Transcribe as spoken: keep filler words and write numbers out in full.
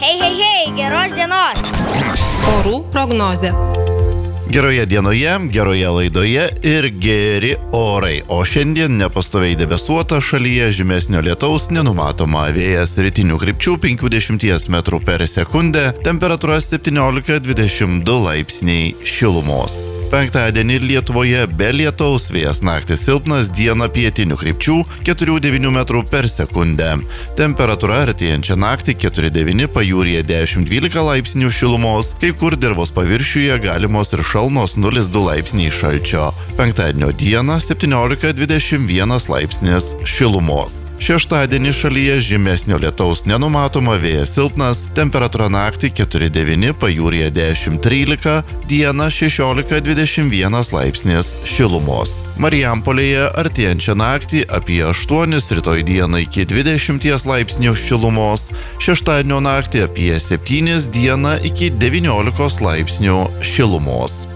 Hei, hei, hei, geros dienos. Orų prognozė. Geroje dienoje, geroje laidoje ir geri orai, o šiandien nepastoviai debesuota, šalyje žymesnio lietaus nenumatoma, vėjas rytinių krypčių penkiasdešimt metrų per sekundę, temperatūra septyniolika dvidešimt du laipsniai šilumos. Penktadienį Lietuvoje be lietaus, vėjas naktį silpnas, dieną pietinių krypčių keturi devyni metrų per sekundę. Temperatūra artėjančią naktį keturi devyni, pajūryje dešimt dvylika laipsnių šilumos, kai kur dirvos paviršiuje galimos ir šalnos nulis du laipsniai šalčio. Penktadienio dieną septyniolika dvidešimt vienas laipsnis šilumos. Šeštadienį šalyje žymesnio lietaus nenumatoma, vėjas silpnas, temperatūra naktį keturi devyni, pajūryje dešimt trylika, dieną šešiolika dvidešimt vienas laipsnis šilumos. Marijampolėje artėjančią naktį apie aštuonis, rytoj dieną iki dvidešimt laipsnių šilumos, šeštadienio naktį apie septynis, dieną iki devyniolikos laipsnių šilumos.